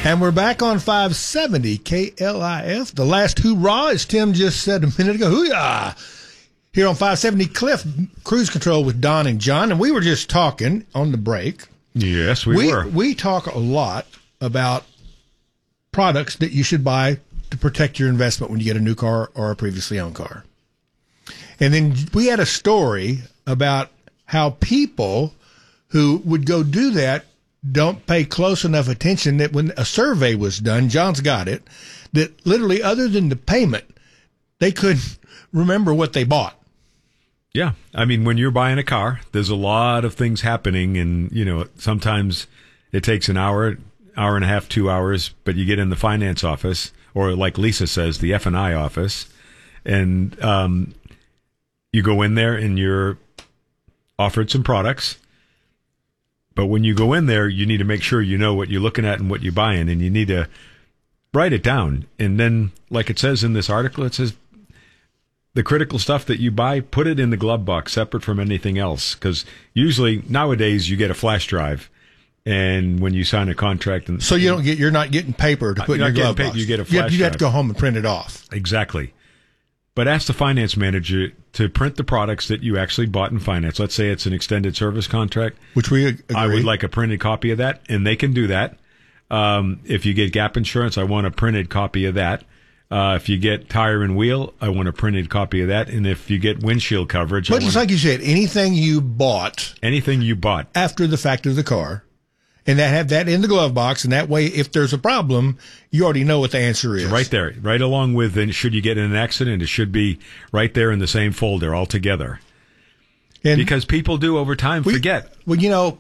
And we're back on 570 KLIF. The last hoorah, as Tim just said a minute ago, hoo-yah! Here on 570 Cliff, Cruise Control with Don and John. And we were just talking on the break. Yes, we were. We talk a lot about products that you should buy to protect your investment when you get a new car or a previously owned car. And then we had a story about how people who would go do that don't pay close enough attention that when a survey was done, John's got it, that literally other than the payment, they couldn't remember what they bought. Yeah. I mean, when you're buying a car, there's a lot of things happening, and, you know, sometimes it takes an hour and a half, 2 hours, but you get in the finance office, or like Lisa says, the F&I office, and you go in there and you're offered some products. But when you go in there, you need to make sure you know what you're looking at and what you're buying, and you need to write it down. And then, like it says in this article, it says the critical stuff that you buy, put it in the glove box separate from anything else. Because usually nowadays you get a flash drive, and when you sign a contract, and so you're not getting paper to put in your glove box. You get a flash drive. You have to go home and print it off. Exactly. But ask the finance manager to print the products that you actually bought in finance. Let's say it's an extended service contract, which we agree. I would like a printed copy of that, and they can do that. If you get gap insurance, I want a printed copy of that. If you get tire and wheel, I want a printed copy of that. And if you get windshield coverage, but just like you said, anything you bought after the fact of the car, and that have that in the glove box, and that way, if there's a problem, you already know what the answer is. It's right there, right along with, and should you get in an accident, it should be right there in the same folder all together. And because people do over time forget. Well, you know,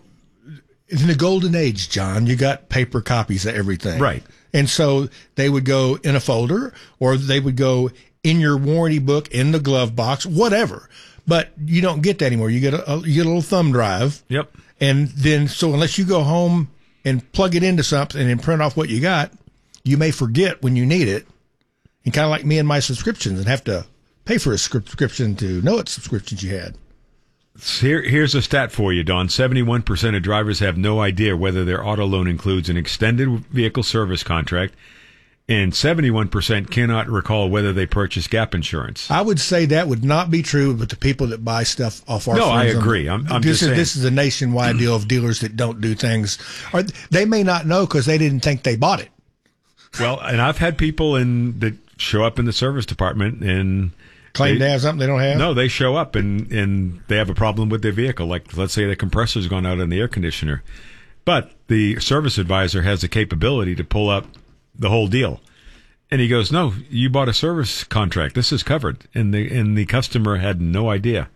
in the golden age, John, you got paper copies of everything. Right. And so they would go in a folder, or they would go in your warranty book, in the glove box, whatever. But you don't get that anymore. You get a little thumb drive. Yep. And then, so unless you go home and plug it into something and print off what you got, you may forget when you need it. And kind of like me and my subscriptions, and have to pay for a subscription to know what subscriptions you had. Here's a stat for you, Don. 71% of drivers have no idea whether their auto loan includes an extended vehicle service contract, and 71% cannot recall whether they purchased gap insurance. I would say that would not be true with the people that buy stuff off our. No, I agree. This is a nationwide deal of dealers that don't do things, or they may not know because they didn't think they bought it. Well, and I've had people that show up in the service department and claim to have something they don't have. No, they show up and they have a problem with their vehicle. Like, let's say the compressor's gone out on the air conditioner, but the service advisor has the capability to pull up the whole deal. And he goes, no, you bought a service contract. This is covered. And the customer had no idea.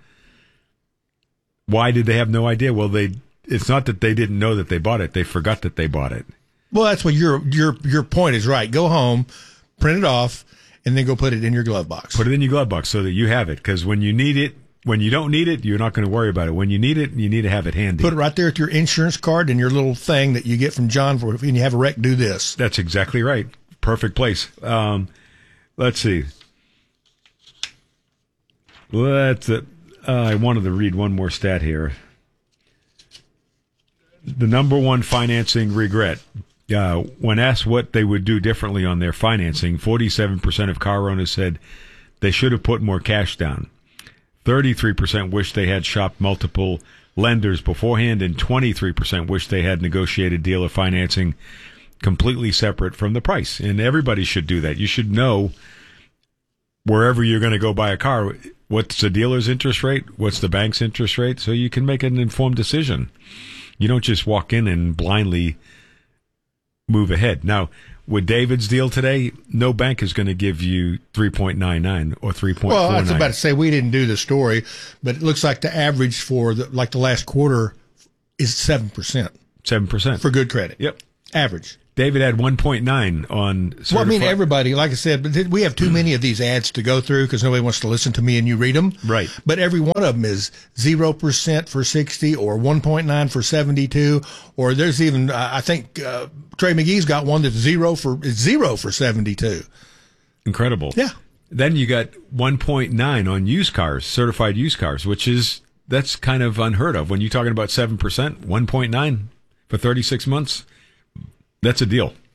Why did they have no idea? Well, it's not that they didn't know that they bought it. They forgot that they bought it. Well, that's what your point is, right. Go home, print it off, and then go put it in your glove box. Put it in your glove box so that you have it. Because when you need it, when you don't need it, you're not going to worry about it. When you need it, you need to have it handy. Put it right there with your insurance card and your little thing that you get from John for when you have a wreck, do this. That's exactly right. Perfect place. Let's see. I wanted to read one more stat here. The number one financing regret. When asked what they would do differently on their financing, 47% of car owners said they should have put more cash down. 33% wish they had shopped multiple lenders beforehand, and 23% wish they had negotiated dealer financing completely separate from the price. And everybody should do that. You should know wherever you're going to go buy a car, what's the dealer's interest rate, what's the bank's interest rate, so you can make an informed decision. You don't just walk in and blindly move ahead. Now, with David's deal today, no bank is going to give you 3.99 or 3.49. Well, I was about to say, we didn't do the story, but it looks like the average for the last quarter is 7%. 7%. For good credit. Yep. Average. David had 1.9 on certified. Well, I mean, everybody, like I said, but we have too many of these ads to go through because nobody wants to listen to me and you read them. Right. But every one of them is 0% for 60 or 1.9 for 72. Or there's even, I think, Trey McGee's got one that's zero for 72. Incredible. Yeah. Then you got 1.9 on used cars, certified used cars, that's kind of unheard of. When you're talking about 7%, 1.9 for 36 months. That's a deal.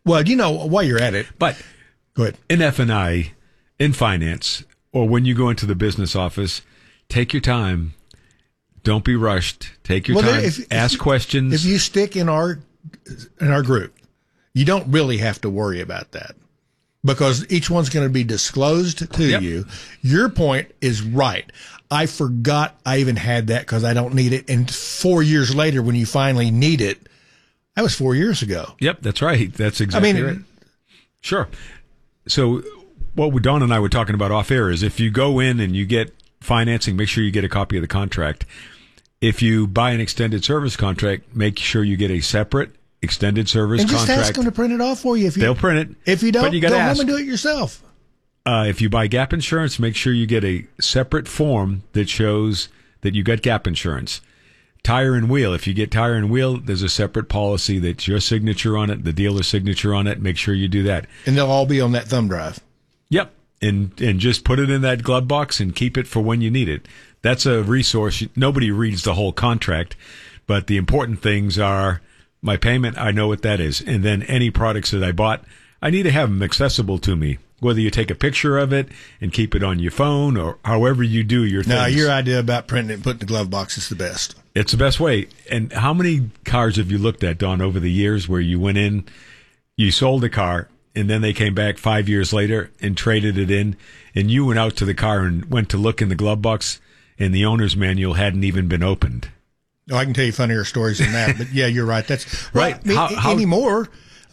Well, while you're at it, But go ahead. in F&I, in finance, or when you go into the business office, take your time. Don't be rushed. Take your time. Ask questions. If you stick in our group, you don't really have to worry about that because each one's going to be disclosed to Yep. you. Your point is right. I forgot I even had that because I don't need it. And 4 years later, when you finally need it, that was 4 years ago. Yep, that's right. That's exactly right. Sure. So what Don and I were talking about off air is if you go in and you get financing, make sure you get a copy of the contract. If you buy an extended service contract, make sure you get a separate extended service And just contract. ask them to print it off for you. They'll print it. If you don't, but you go gotta home ask. and do it yourself. If you buy gap insurance, make sure you get a separate form that shows that you got gap insurance. Tire and wheel. If you get tire and wheel, there's a separate policy that's your signature on it, the dealer's signature on it. Make sure you do that. And they'll all be on that thumb drive. Yep. And just put it in that glove box and keep it for when you need it. That's a resource. Nobody reads the whole contract, but the important things are my payment. I know what that is. And then any products that I bought, I need to have them accessible to me. Whether you take a picture of it and keep it on your phone or however you do your things. Now, your idea about printing it and putting the glove box is the best. It's the best way. And how many cars have you looked at, Don, over the years where you went in, you sold a car, and then they came back 5 years later and traded it in, and you went out to the car and went to look in the glove box, and the owner's manual hadn't even been opened. Oh, I can tell you funnier stories than that, but yeah, you're right. That's Right. How- anymore.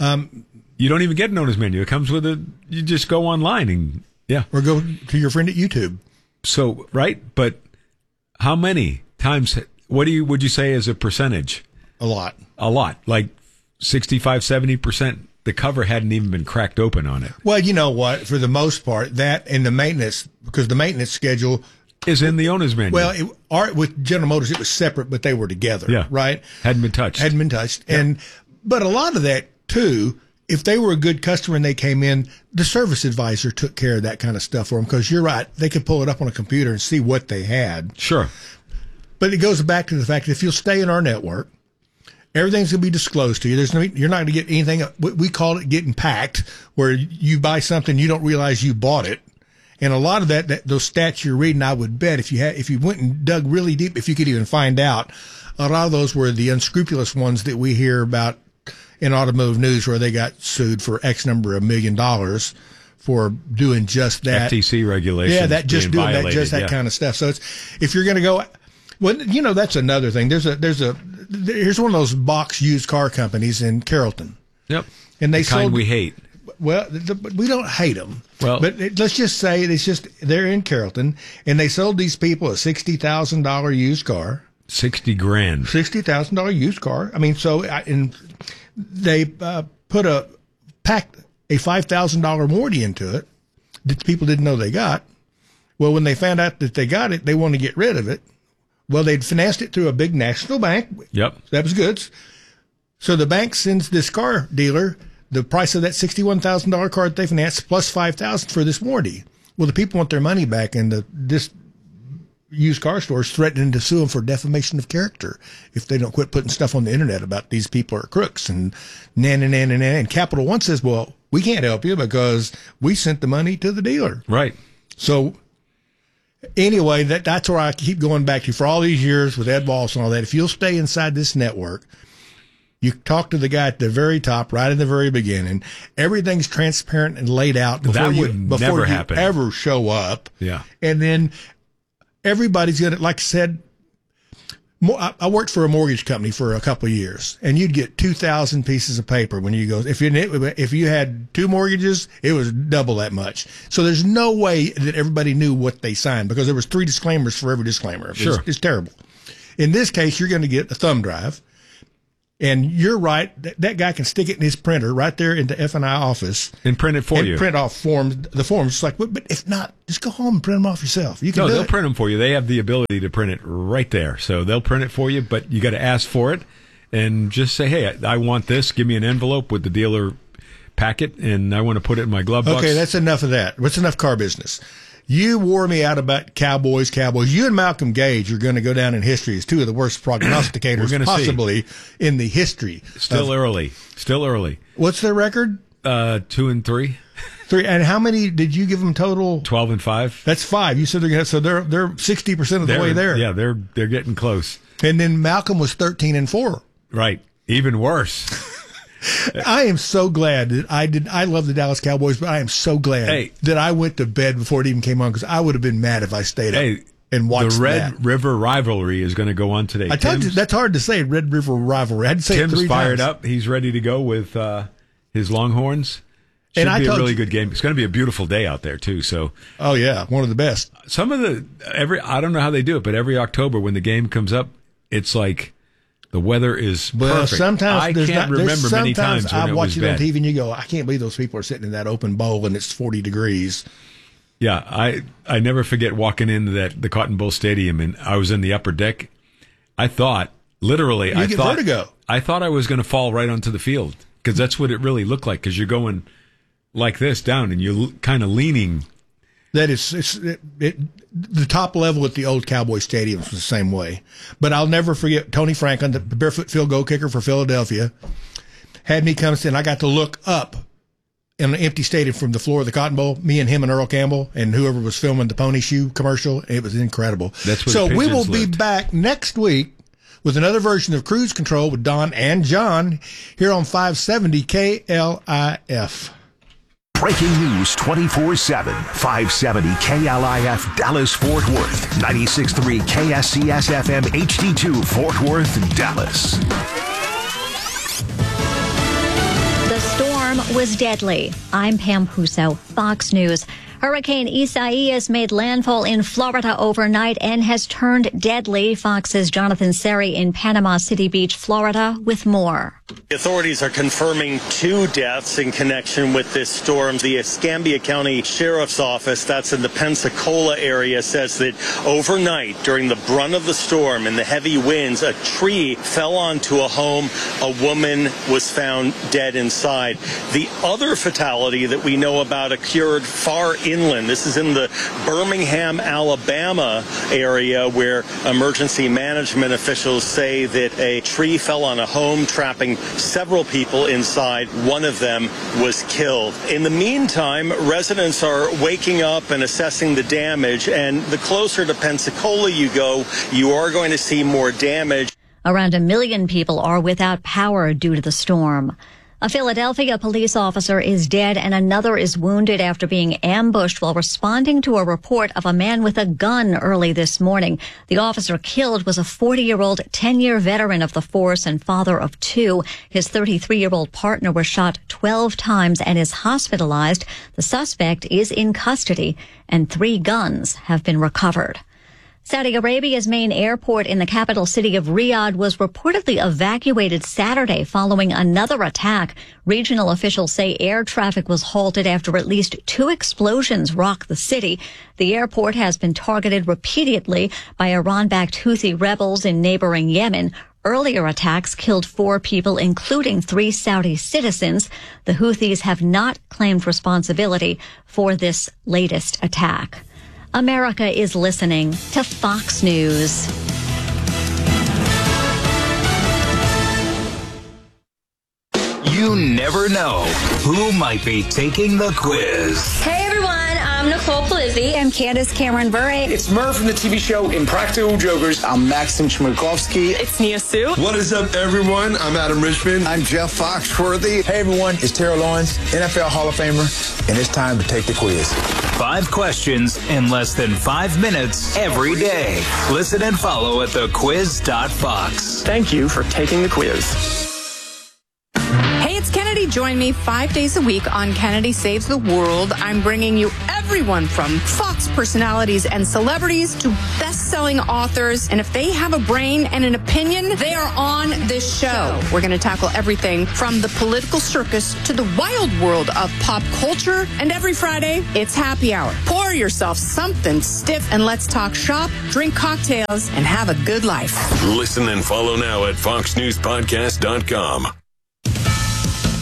You don't even get an owner's manual. It comes with you just go online and, yeah. Or go to your friend at YouTube. So, right? But how many times, would you say is a percentage? A lot. A lot. Like 65, 70%. The cover hadn't even been cracked open on it. Well, you know what? For the most part, that and the maintenance, because the maintenance schedule Is in the owner's manual. Well, with General Motors, it was separate, but they were together. Yeah. Right? Hadn't been touched. Hadn't been touched. But a lot of that, too, if they were a good customer and they came in, the service advisor took care of that kind of stuff for them because you're right. They could pull it up on a computer and see what they had. Sure. But it goes back to the fact that if you'll stay in our network, everything's going to be disclosed to you. You're not going to get anything. We call it getting packed, where you buy something you don't realize you bought it. And a lot of those stats you're reading, I would bet if you went and dug really deep, if you could even find out, a lot of those were the unscrupulous ones that we hear about in automotive news, where they got sued for X number of $1 million for doing just that. FTC regulations. Yeah, that just being doing violated, that, just that kind of stuff. So if you're going to go, well, that's another thing. Here's one of those box used car companies in Carrollton. Yep. And they the kind sold. we hate. Well, we don't hate them. Well, but let's just say they're in Carrollton, and they sold these people a $60,000 used car. $60,000. $60,000 used car. I mean, and they packed a $5,000 warranty into it that people didn't know they got. Well, when they found out that they got it, they wanted to get rid of it. Well, they'd financed it through a big national bank. Yep. That was good. So the bank sends this car dealer the price of that $61,000 car that they financed plus $5,000 for this warranty. Well, the people want their money back, and this used car store is threatening to sue them for defamation of character if they don't quit putting stuff on the internet about these people are crooks and And Capital One says, well, we can't help you because we sent the money to the dealer. Right. So anyway, that's where I keep going back to for all these years with Ed Wallace and all that. If you'll stay inside this network, you talk to the guy at the very top, right in the very beginning. Everything's transparent and laid out before you ever show up. Yeah. And then everybody's going to, like I said, I worked for a mortgage company for a couple of years, and you'd get 2,000 pieces of paper when you go. If you had two mortgages, it was double that much. So there's no way that everybody knew what they signed because there was 3 disclaimers for every disclaimer. Sure. It's terrible. In this case, you're going to get a thumb drive. And you're right. That guy can stick it in his printer right there in the F&I office and print it for you. Print off the forms. It's like, but if not, just go home and print them off yourself. You can they'll print them for you. They have the ability to print it right there. So they'll print it for you, but you got to ask for it and just say, hey, I want this. Give me an envelope with the dealer packet, and I want to put it in my glove box. Okay, that's enough of that. What's enough car business? You wore me out about Cowboys. You and Malcolm Gage are going to go down in history as two of the worst prognosticators possibly in the history. Still early. What's their record? 2-3. 3. And how many did you give them total? 12-5. That's 5. You said they're 60% of the way there. Yeah, they're getting close. And then Malcolm was 13-4. Right. Even worse. I am so glad that I love the Dallas Cowboys, but I am so glad that I went to bed before it even came on, because I would have been mad if I stayed up and watched the Red River rivalry is going to go on today. I told you, that's hard to say, Red River rivalry. I had to say Tim's it 3 fired times. up. He's ready to go with his Longhorns. Should And be a really good game. It's going to be a beautiful day out there too. So, oh yeah, one of the best. Some of I don't know how they do it, but every October when the game comes up, it's like the weather is perfect. Sometimes I can't remember many times when I it watch was it on bad. TV and you go, I can't believe those people are sitting in that open bowl and it's 40 degrees. Yeah, I never forget walking into the Cotton Bowl Stadium, and I was in the upper deck. I thought literally, You get vertigo. I thought I was going to fall right onto the field, because that's what it really looked like. Because you're going like this down, and you're kind of leaning. That is, the top level at the old Cowboy Stadium was the same way. But I'll never forget Tony Franklin, the barefoot field goal kicker for Philadelphia, had me come and I got to look up in an empty stadium from the floor of the Cotton Bowl, me and him and Earl Campbell and whoever was filming the Pony Shoe commercial. It was incredible. That's where so the we will pigeons be lived. back next week with another version of Cruise Control with Don and John here on 570 KLIF. Breaking news 24/7. 570 KLIF Dallas Fort Worth. 96.3 KSCS FM HD2 Fort Worth, Dallas. The storm was deadly. I'm Pam Huso, Fox News. Hurricane Isaias made landfall in Florida overnight and has turned deadly. Fox's Jonathan Seri in Panama City Beach, Florida, with more. Authorities are confirming 2 deaths in connection with this storm. The Escambia County Sheriff's Office, that's in the Pensacola area, says that overnight during the brunt of the storm and the heavy winds, a tree fell onto a home. A woman was found dead inside. The other fatality that we know about occurred far inland. This is in the Birmingham, Alabama area, where emergency management officials say that a tree fell on a home, trapping several people inside. One of them was killed. In the meantime, residents are waking up and assessing the damage, and the closer to Pensacola you go, you are going to see more damage. Around 1 million people are without power due to the storm. A Philadelphia police officer is dead and another is wounded after being ambushed while responding to a report of a man with a gun early this morning. The officer killed was a 40-year-old 10-year veteran of the force and father of 2. His 33-year-old partner was shot 12 times and is hospitalized. The suspect is in custody and 3 guns have been recovered. Saudi Arabia's main airport in the capital city of Riyadh was reportedly evacuated Saturday following another attack. Regional officials say air traffic was halted after at least 2 explosions rocked the city. The airport has been targeted repeatedly by Iran-backed Houthi rebels in neighboring Yemen. Earlier attacks killed 4 people, including 3 Saudi citizens. The Houthis have not claimed responsibility for this latest attack. America is listening to Fox News. You never know who might be taking the quiz. Hey everyone, I'm Nicole Polizzi. I'm Candace Cameron Bure. It's Murph from the TV show Impractical Jokers. I'm Maxim Chmerkovsky. It's Nia Sue. What is up, everyone? I'm Adam Richmond. I'm Jeff Foxworthy. Hey, everyone. It's Terrell Lawrence, NFL Hall of Famer, and it's time to take the quiz. 5 questions in less than 5 minutes every day. Listen and follow at thequiz.fox. Thank you for taking the quiz. Hey, it's Kennedy. Join me 5 days a week on Kennedy Saves the World. I'm bringing you everyone from Fox personalities and celebrities to best-selling authors. And if they have a brain and an opinion, they are on this show. We're going to tackle everything from the political circus to the wild world of pop culture. And every Friday, it's happy hour. Pour yourself something stiff and let's talk shop, drink cocktails, and have a good life. Listen and follow now at foxnewspodcast.com.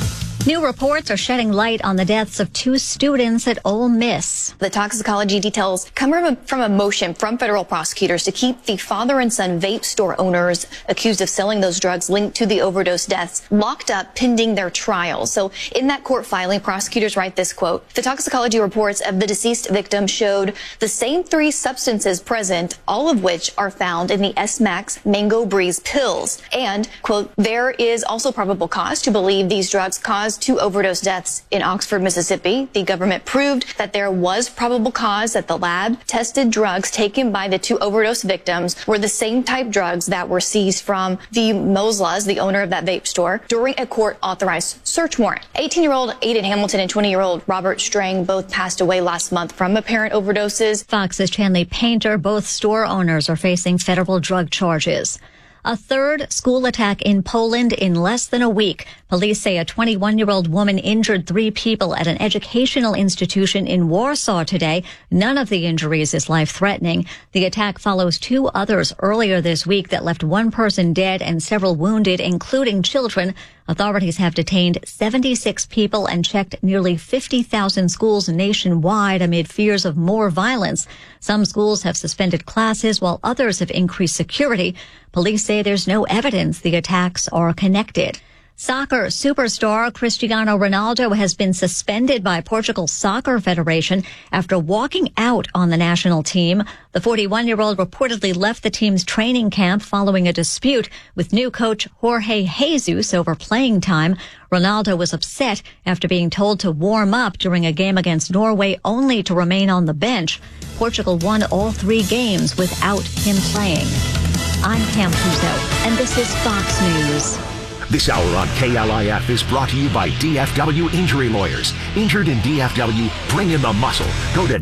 New reports are shedding light on the deaths of 2 students at Ole Miss. The toxicology details come from a motion from federal prosecutors to keep the father and son vape store owners accused of selling those drugs linked to the overdose deaths locked up pending their trials. So in that court filing, prosecutors write this quote: the toxicology reports of the deceased victim showed the same 3 substances present, all of which are found in the S-Max Mango Breeze pills. And, quote, there is also probable cause to believe these drugs caused 2 overdose deaths in Oxford, Mississippi. The government proved that there was probable cause that the lab tested drugs taken by the 2 overdose victims were the same type drugs that were seized from the Moslas, the owner of that vape store, during a court-authorized search warrant. 18-year-old Aiden Hamilton and 20-year-old Robert Strang both passed away last month from apparent overdoses. Fox's Chanley Painter, both store owners are facing federal drug charges. A third school attack in Poland in less than a week. Police say a 21-year-old woman injured 3 people at an educational institution in Warsaw today. None of the injuries is life-threatening. The attack follows 2 others earlier this week that left 1 person dead and several wounded, including children. Authorities have detained 76 people and checked nearly 50,000 schools nationwide amid fears of more violence. Some schools have suspended classes while others have increased security. Police say there's no evidence the attacks are connected. Soccer superstar Cristiano Ronaldo has been suspended by Portugal's Soccer Federation after walking out on the national team. The 41-year-old reportedly left the team's training camp following a dispute with new coach Jorge Jesus over playing time. Ronaldo was upset after being told to warm up during a game against Norway only to remain on the bench. Portugal won all 3 games without him playing. I'm Pam Puzo, and this is Fox News. This hour on KLIF is brought to you by DFW Injury Lawyers. Injured in DFW, bring in the muscle. Go to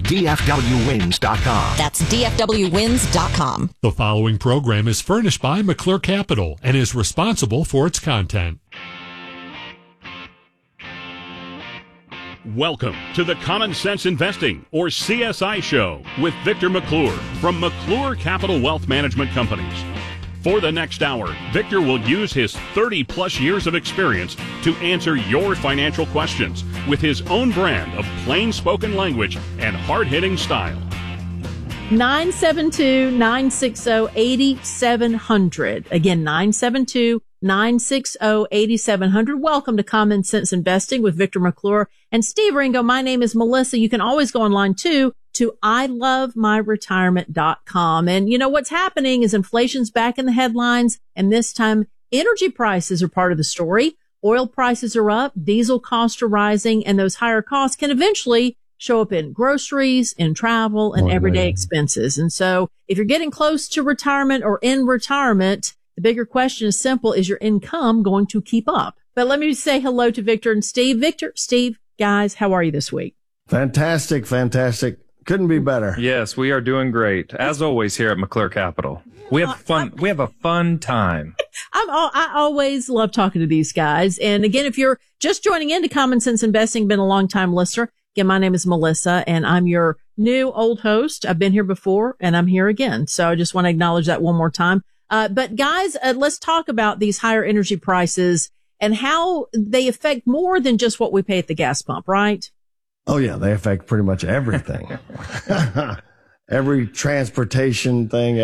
DFWWins.com. That's DFWWins.com. The following program is furnished by McClure Capital and is responsible for its content. Welcome to the Common Sense Investing, or CSI Show, with Victor McClure from McClure Capital Wealth Management Companies. For the next hour, Victor will use his 30-plus years of experience to answer your financial questions with his own brand of plain-spoken language and hard-hitting style. 972-960-8700. Again, 972-960-8700. Welcome to Common Sense Investing with Victor McClure and Steve Ringo. My name is Melissa. You can always go online, too, to ilovemyretirement.com. And you know what's happening is inflation's back in the headlines, and this time energy prices are part of the story. Oil prices are up, diesel costs are rising, and those higher costs can eventually show up in groceries, in travel, and everyday expenses. And so if you're getting close to retirement or in retirement, the bigger question is simple: is your income going to keep up? But let me say hello to Victor and Steve. Victor, Steve, guys, how are you this week? Fantastic. Couldn't be better. Yes, we are doing great, as always, here at McClure Capital. We have fun. We have a fun time. I always love talking to these guys. And again, if you're just joining into Common Sense Investing, been a long time listener, again, my name is Melissa, and I'm your new old host. I've been here before, and I'm here again. So I just want to acknowledge that one more time. But guys, let's talk about these higher energy prices and how they affect more than just what we pay at the gas pump, right? Oh, yeah. They affect pretty much everything. Every transportation thing,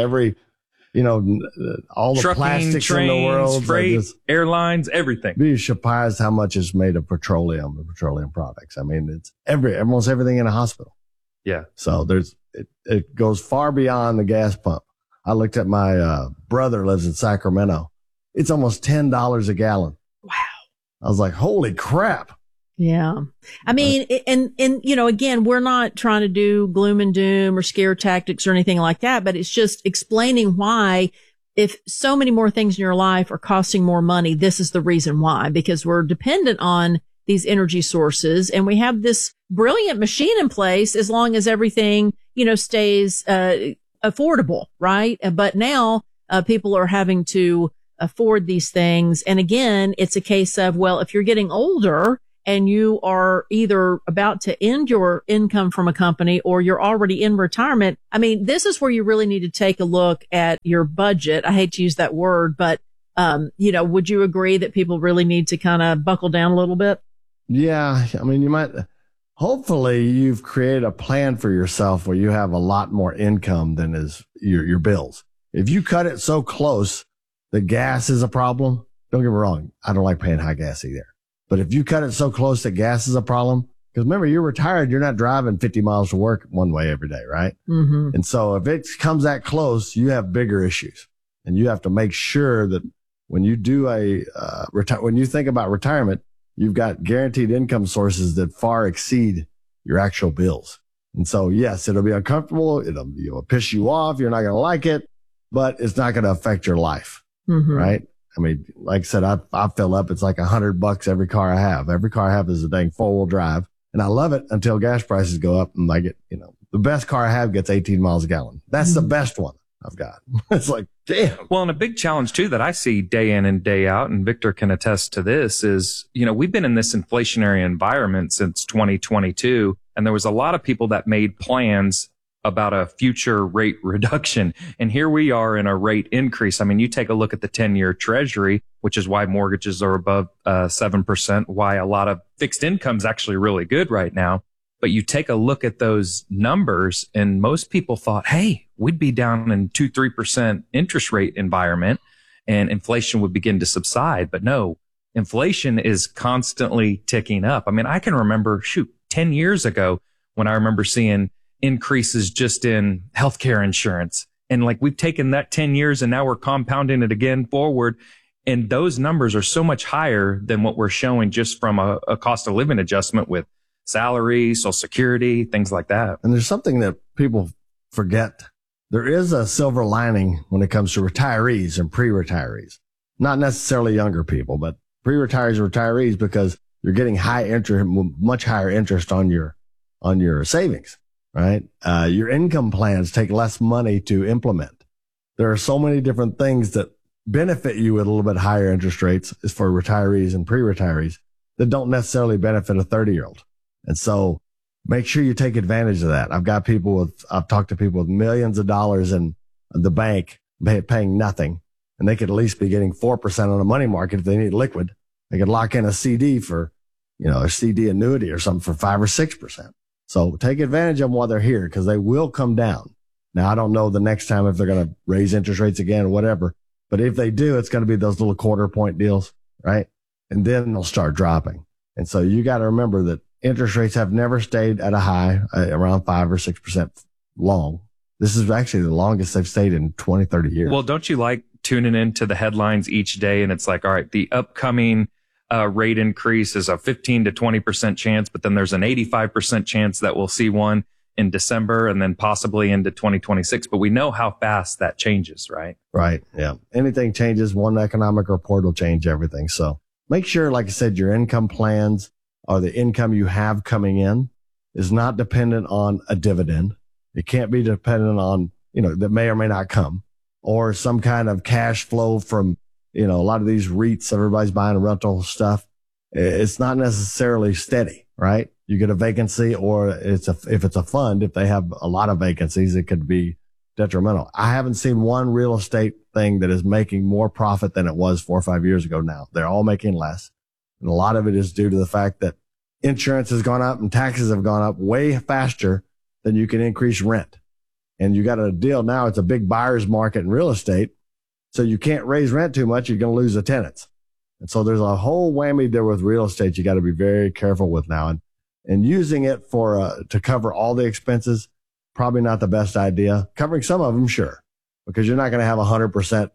all the trucking, plastics trains, in the world. Freight, airlines, everything. Be surprised how much is made of petroleum products. I mean, it's almost everything in a hospital. Yeah. So it goes far beyond the gas pump. I looked at my brother lives in Sacramento. It's almost $10 a gallon. Wow. I was like, holy crap. Yeah. I mean, and again, we're not trying to do gloom and doom or scare tactics or anything like that, but it's just explaining why, if so many more things in your life are costing more money, this is the reason why, because we're dependent on these energy sources, and we have this brilliant machine in place as long as everything, stays, affordable, right? But now, people are having to afford these things. And again, it's a case of, well, if you're getting older and you are either about to end your income from a company or you're already in retirement, I mean, this is where you really need to take a look at your budget. I hate to use that word, but, would you agree that people really need to kind of buckle down a little bit? Yeah. I mean, hopefully you've created a plan for yourself where you have a lot more income than is your bills. If you cut it so close, the gas is a problem. Don't get me wrong. I don't like paying high gas either. But if you cut it so close that gas is a problem, because remember, you're retired, you're not driving 50 miles to work one way every day, right? Mm-hmm. And so if it comes that close, you have bigger issues. And you have to make sure that when you do when you think about retirement, you've got guaranteed income sources that far exceed your actual bills. And so, yes, it'll be uncomfortable. It'll piss you off. You're not going to like it, but it's not going to affect your life. Mm-hmm. Right? I mean, like I said, I fill up. It's like $100 every car I have. Every car I have is a dang 4-wheel drive. And I love it until gas prices go up and I get, the best car I have gets 18 miles a gallon. That's the best one I've got. It's like, damn. Well, and a big challenge too that I see day in and day out, and Victor can attest to this, is, we've been in this inflationary environment since 2022, and there was a lot of people that made plans about a future rate reduction. And here we are in a rate increase. I mean, you take a look at the 10-year treasury, which is why mortgages are above 7%, why a lot of fixed income is actually really good right now. But you take a look at those numbers, and most people thought, hey, we'd be down in 2-3% interest rate environment and inflation would begin to subside. But no, inflation is constantly ticking up. I mean, I can remember, 10 years ago when I remember seeing increases just in healthcare insurance. And like, we've taken that 10 years and now we're compounding it again forward. And those numbers are so much higher than what we're showing just from a cost of living adjustment with salary, Social Security, things like that. And there's something that people forget. There is a silver lining when it comes to retirees and pre-retirees. Not necessarily younger people, but pre-retirees and retirees, because you're getting high interest, much higher interest on your savings. Right? Your income plans take less money to implement. There are so many different things that benefit you with a little bit higher interest rates as for retirees and pre-retirees that don't necessarily benefit a 30-year-old. And so make sure you take advantage of that. I've talked to people with millions of dollars in the bank paying nothing, and they could at least be getting 4% on a money market if they need liquid. They could lock in a CD for, a CD annuity or something for 5 or 6%. So take advantage of them while they're here, because they will come down. Now, I don't know the next time if they're going to raise interest rates again or whatever, but if they do, it's going to be those little quarter-point deals, right? And then they'll start dropping. And so you got to remember that interest rates have never stayed at a high around 5 or 6% long. This is actually the longest they've stayed in 20, 30 years. Well, don't you like tuning into the headlines each day and it's like, all right, the upcoming rate increase is a 15 to 20% chance, but then there's an 85% chance that we'll see one in December and then possibly into 2026. But we know how fast that changes, right? Right. Yeah. Anything changes, one economic report will change everything. So make sure, like I said, your income plans or the income you have coming in is not dependent on a dividend. It can't be dependent on, that may or may not come, or some kind of cash flow from, a lot of these REITs, everybody's buying rental stuff. It's not necessarily steady, right? You get a vacancy, or if it's a fund, if they have a lot of vacancies, it could be detrimental. I haven't seen one real estate thing that is making more profit than it was 4 or 5 years ago now. They're all making less. And a lot of it is due to the fact that insurance has gone up and taxes have gone up way faster than you can increase rent. And you got a deal now. It's a big buyer's market in real estate. So you can't raise rent too much. You're going to lose the tenants. And so there's a whole whammy there with real estate you got to be very careful with now. And using it to cover all the expenses, probably not the best idea. Covering some of them, sure, because you're not going to have 100%,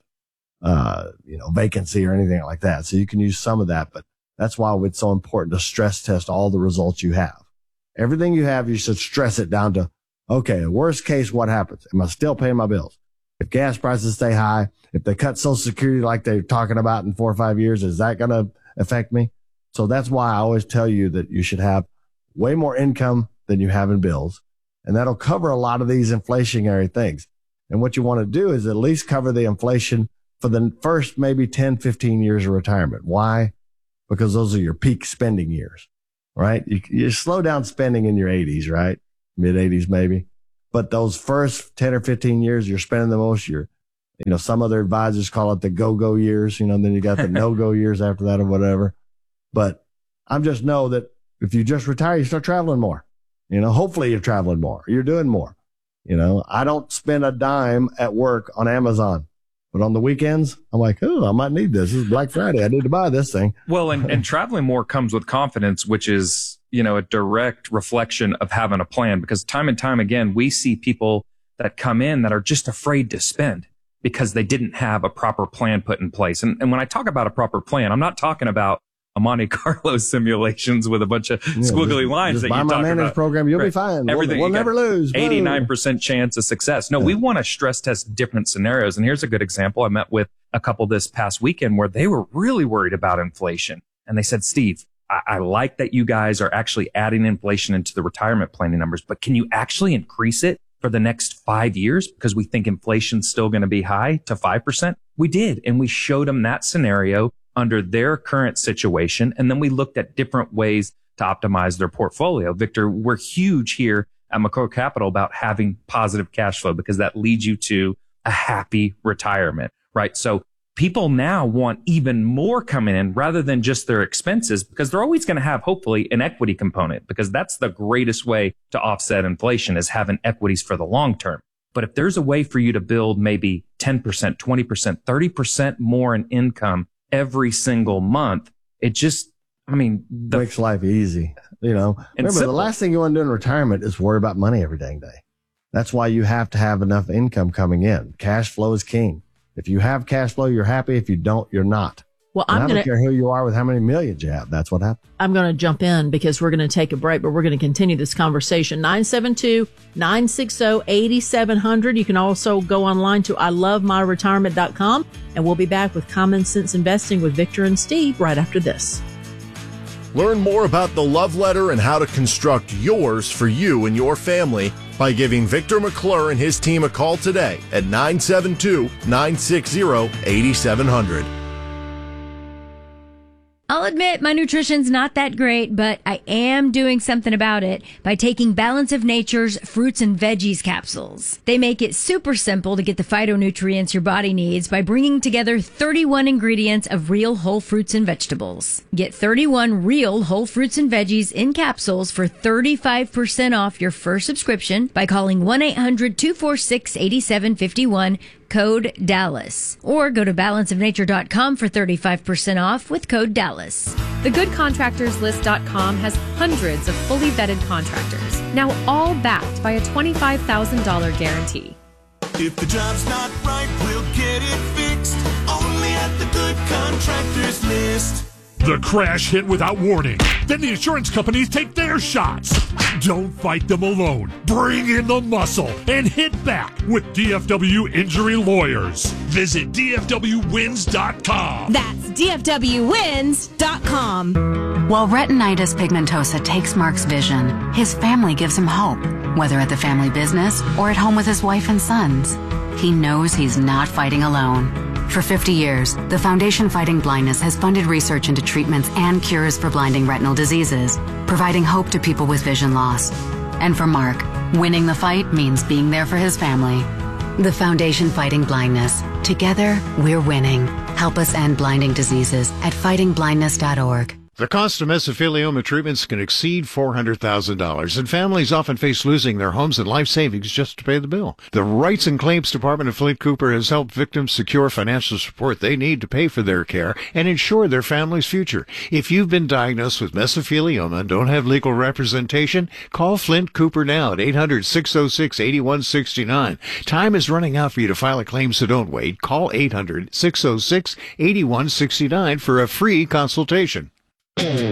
vacancy or anything like that. So you can use some of that, but that's why it's so important to stress test all the results you have. Everything you have, you should stress it down to, okay, worst case, what happens? Am I still paying my bills? If gas prices stay high, if they cut Social Security like they're talking about in 4 or 5 years, is that going to affect me? So that's why I always tell you that you should have way more income than you have in bills. And that'll cover a lot of these inflationary things. And what you want to do is at least cover the inflation for the first maybe 10, 15 years of retirement. Why? Because those are your peak spending years, right? You slow down spending in your 80s, right? Mid 80s maybe. But those first 10 or 15 years, you're spending the most. Some other advisors call it the go-go years, then you got the no-go years after that or whatever. But I just know that if you just retire, you start traveling more. Hopefully you're traveling more. You're doing more. I don't spend a dime at work on Amazon, but on the weekends, I'm like, oh, I might need this. This is Black Friday. I need to buy this thing. Well, and traveling more comes with confidence, which is, a direct reflection of having a plan, because time and time again, we see people that come in that are just afraid to spend because they didn't have a proper plan put in place. And when I talk about a proper plan, I'm not talking about a Monte Carlo simulations with a bunch of squiggly lines just that buy you my talk managed about. program. You'll be fine. Everything we'll never lose. 89% chance of success. No, we want to stress test different scenarios. And here's a good example. I met with a couple this past weekend where they were really worried about inflation. And they said, Steve, I like that you guys are actually adding inflation into the retirement planning numbers, but can you actually increase it for the next 5 years? Because we think inflation's still going to be high to 5%. We did. And we showed them that scenario under their current situation. And then we looked at different ways to optimize their portfolio. Victor, we're huge here at McClure Capital about having positive cash flow because that leads you to a happy retirement, right? So people now want even more coming in rather than just their expenses, because they're always going to have, hopefully, an equity component, because that's the greatest way to offset inflation is having equities for the long term. But if there's a way for you to build maybe 10%, 20%, 30% more in income every single month, it just, makes life easy. Remember, the last thing you want to do in retirement is worry about money every dang day. That's why you have to have enough income coming in. Cash flow is king. If you have cash flow, you're happy. If you don't, you're not. Well, I don't care who you are with how many millions you have. That's what happens. I'm going to jump in because we're going to take a break, but we're going to continue this conversation. 972-960-8700. You can also go online to ilovemyretirement.com, and we'll be back with Common Sense Investing with Victor and Steve right after this. Learn more about the love letter and how to construct yours for you and your family by giving Victor McClure and his team a call today at 972-960-8700. I'll admit my nutrition's not that great, but I am doing something about it by taking Balance of Nature's fruits and veggies capsules. They make it super simple to get the phytonutrients your body needs by bringing together 31 ingredients of real whole fruits and vegetables. Get 31 real whole fruits and veggies in capsules for 35% off your first subscription by calling 1-800-246-8751, code Dallas, or go to balanceofnature.com for 35% off with code Dallas. TheGoodContractorsList.com has hundreds of fully vetted contractors, now all backed by a $25,000 guarantee. If the job's not right, we'll get it fixed. Only at the Good Contractors List. The crash hit without warning. Then the insurance companies take their shots. Don't fight them alone. Bring in the muscle and hit back with DFW Injury Lawyers. Visit DFWWins.com. That's DFWWins.com. While retinitis pigmentosa takes Mark's vision, his family gives him hope, whether at the family business or at home with his wife and sons. He knows he's not fighting alone. For 50 years, the Foundation Fighting Blindness has funded research into treatments and cures for blinding retinal diseases, providing hope to people with vision loss. And for Mark, winning the fight means being there for his family. The Foundation Fighting Blindness. Together, we're winning. Help us end blinding diseases at fightingblindness.org. The cost of mesothelioma treatments can exceed $400,000, and families often face losing their homes and life savings just to pay the bill. The Rights and Claims Department of Flint Cooper has helped victims secure financial support they need to pay for their care and ensure their family's future. If you've been diagnosed with mesothelioma and don't have legal representation, call Flint Cooper now at 800-606-8169. Time is running out for you to file a claim, so don't wait. Call 800-606-8169 for a free consultation.